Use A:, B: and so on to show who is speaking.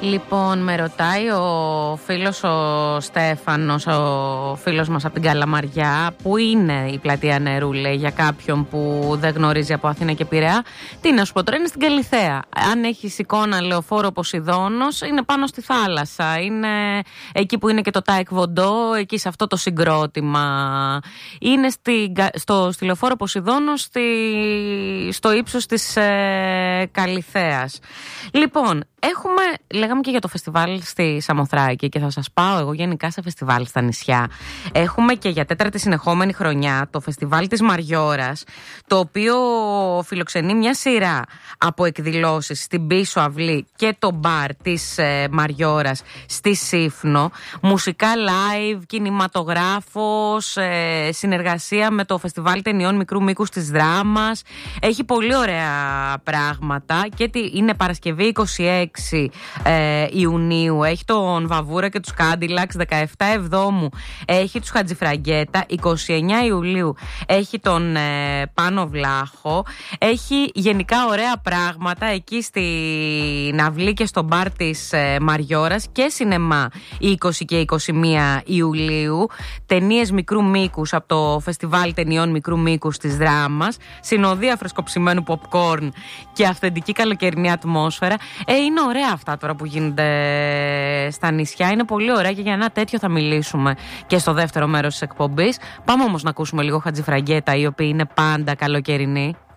A: Λοιπόν, με ρωτάει ο φίλος ο Στέφανος, ο φίλος μας από την Καλαμαριά, που είναι η πλατεία Νερού, λέει, για κάποιον που δεν γνωρίζει από Αθήνα και Πειραιά. Τι να σου πω τώρα, είναι στην Καλιθέα. Αν έχεις εικόνα λεωφόρο Ποσειδώνος, είναι πάνω στη θάλασσα. Είναι εκεί που είναι και το Τάικ Βοντό, εκεί σε αυτό το συγκρότημα. Είναι στη λεωφόρο Ποσειδώνος, στο ύψος της Καλιθέας. Λοιπόν, λέγαμε και για το φεστιβάλ στη Σαμοθράκη και θα σας πάω εγώ γενικά σε φεστιβάλ στα νησιά. Έχουμε και για τέταρτη συνεχόμενη χρονιά το φεστιβάλ της Μαριώρας, το οποίο φιλοξενεί μια σειρά από εκδηλώσεις στην πίσω αυλή και το μπαρ της Μαριώρας στη Σύφνο. Μουσικά live, κινηματογράφος, συνεργασία με το φεστιβάλ ταινιών μικρού μήκους της Δράμας. Έχει πολύ ωραία πράγματα και είναι Παρασκευή 26 Ιουνίου έχει τον Βαβούρα και τους Κάντιλαξ, 17 Εβδόμου έχει τους Χατζηφραγκέτα, 29 Ιουλίου έχει τον Πάνο Βλάχο. Έχει γενικά ωραία πράγματα εκεί στην αυλή και στο μπαρ της Μαριώρας και σινεμά 20 και 21 Ιουλίου. Ταινίες μικρού μήκους από το φεστιβάλ ταινιών μικρού μήκους της Δράμας, συνοδεία φρεσκοψημένου popcorn και αυθεντική καλοκαιρινή ατμόσφαιρα. Είναι ωραία αυτά τώρα που γίνονται στα νησιά. Είναι πολύ ωραία και για ένα τέτοιο θα μιλήσουμε και στο δεύτερο μέρος της εκπομπής. Πάμε όμως να ακούσουμε λίγο Χατζηφραγκέτα, οι οποίοι είναι πάντα καλοκαιρινοί.